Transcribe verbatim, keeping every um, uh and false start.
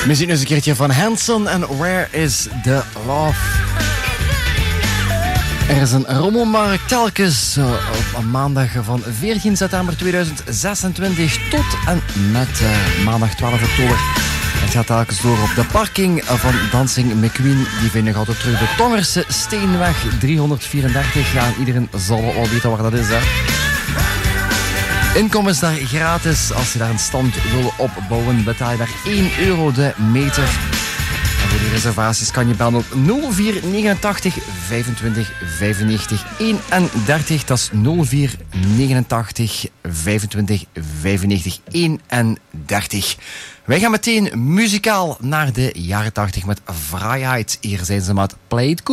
Muziek eens een keertje van Hanson en Where is the Love? Er is een rommelmarkt telkens uh, op een maandag van veertien september tweeduizend zesentwintig tot en met uh, maandag twaalf oktober. Het gaat telkens door op de parking van Dancing McQueen. Die vind je altijd terug de Tongerse Steenweg driehonderdvierendertig. Ja, en iedereen zal wel weten waar dat is, hè. Inkomen is daar gratis. Als je daar een stand wil opbouwen, betaal je daar één euro de meter. En voor die reservaties kan je bellen op nul vier negenentachtig vijfentwintig vijfennegentig eenendertig. Dat is nul vier negenentachtig vijfentwintig vijfennegentig eenendertig. Wij gaan meteen muzikaal naar de jaren tachtig met Vrijheid. Hier zijn ze met Play It Cool.